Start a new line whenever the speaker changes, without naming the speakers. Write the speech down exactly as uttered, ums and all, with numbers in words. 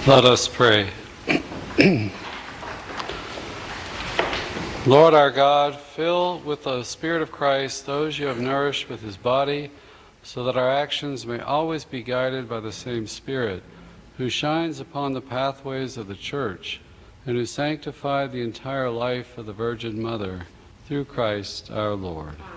Let us pray. Lord our God, fill with the Spirit of Christ those you have nourished with his body, so that our actions may always be guided by the same Spirit, who shines upon the pathways of the Church, and who sanctified the entire life of the Virgin Mother, through Christ our Lord.